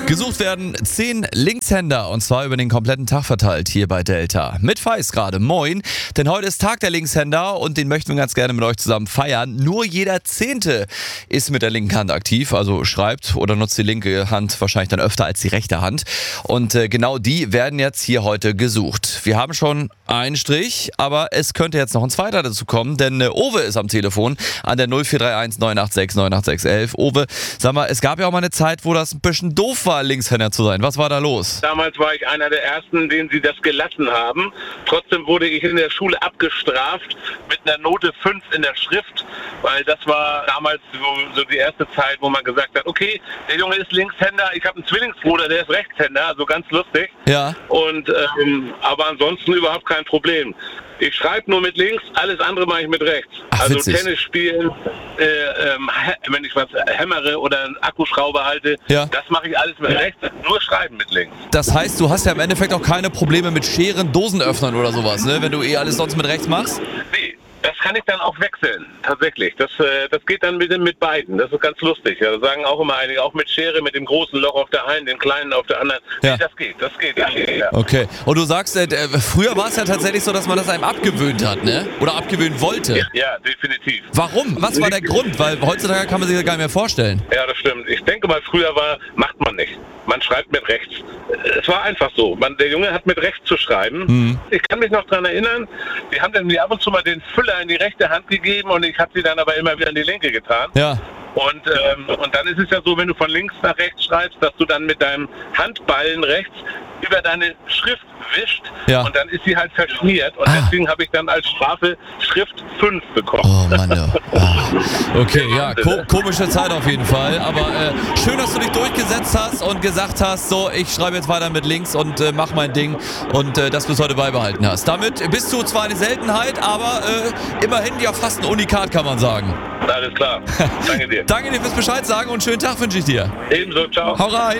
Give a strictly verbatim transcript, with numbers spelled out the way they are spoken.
Gesucht werden zehn Linkshänder und zwar über den kompletten Tag verteilt hier bei Delta. Mit Feis gerade, moin, denn heute ist Tag der Linkshänder und den möchten wir ganz gerne mit euch zusammen feiern. Nur jeder Zehnte ist mit der linken Hand aktiv, also schreibt oder nutzt die linke Hand wahrscheinlich dann öfter als die rechte Hand. Und äh, genau die werden jetzt hier heute gesucht. Wir haben schon einen Strich, aber es könnte jetzt noch ein zweiter dazu kommen, denn äh, Owe ist am Telefon an der null vier drei eins neun acht sechs neun acht sechs eins eins. Owe, sag mal, es gab ja auch mal eine Zeit, wo das ein bisschen doof war, Linkshänder zu sein. Was war da los? Damals war ich einer der Ersten, denen sie das gelassen haben. Trotzdem wurde ich in der Schule abgestraft mit einer Note fünf in der Schrift, weil das war damals so, so die erste Zeit, wo man gesagt hat, okay, der Junge ist Linkshänder, ich habe einen Zwillingsbruder, der ist Rechtshänder, also ganz lustig. Ja. Und ähm, aber ansonsten überhaupt kein Problem. Ich schreibe nur mit links, alles andere mache ich mit rechts. Ach, also witzig. Tennis spielen, äh, ähm, wenn ich was hämmere oder einen Akkuschrauber halte, Ja. das mache ich alles mit rechts, nur schreiben mit links. Das heißt, du hast ja im Endeffekt auch keine Probleme mit Scheren, Dosenöffnern oder sowas, ne? Wenn du eh alles sonst mit rechts machst? Nee, das kann ich dann auch wechseln, tatsächlich. Das, äh, das geht dann mit, mit beiden, das ist ganz lustig. Ja, das sagen auch immer einige, auch mit Schere, mit dem großen Loch auf der einen, den kleinen auf der anderen. Ja. Nee, das geht, das geht. Ja. Ja. Okay. Und du sagst, äh, früher war es ja tatsächlich so, dass man das einem abgewöhnt hat, ne? Oder abgewöhnen wollte. Ja, definitiv. Warum? Was war der Grund? Weil heutzutage kann man sich das gar nicht mehr vorstellen. Ja, das stimmt. Ich denke mal, früher war, macht man nicht. Man schreibt mit rechts. Es war einfach so. Man, der Junge hat mit rechts zu schreiben. Mhm. Ich kann mich noch daran erinnern, die haben dann mir ab und zu mal den Füller in die rechte Hand gegeben und ich habe sie dann aber immer wieder in die linke getan. Ja. Und, ähm, und dann ist es ja so, wenn du von links nach rechts schreibst, dass du dann mit deinem Handballen rechts über deine Schrift wischt Ja. und dann ist sie halt verschmiert und Ah. deswegen habe ich dann als Strafe Schrift fünf bekommen. Oh Mann, oh. Ah. Okay, ja, ko komische Zeit auf jeden Fall, aber äh, schön, dass du dich durchgesetzt hast und gesagt hast, so, ich schreibe jetzt weiter mit links und äh, mach mein Ding und äh, das bis heute beibehalten hast. Damit bist du zwar eine Seltenheit, aber äh, immerhin ja fast ein Unikat, kann man sagen. Alles klar. Danke dir. Danke dir fürs Bescheid sagen und schönen Tag wünsche ich dir. Ebenso, ciao. Hau rein.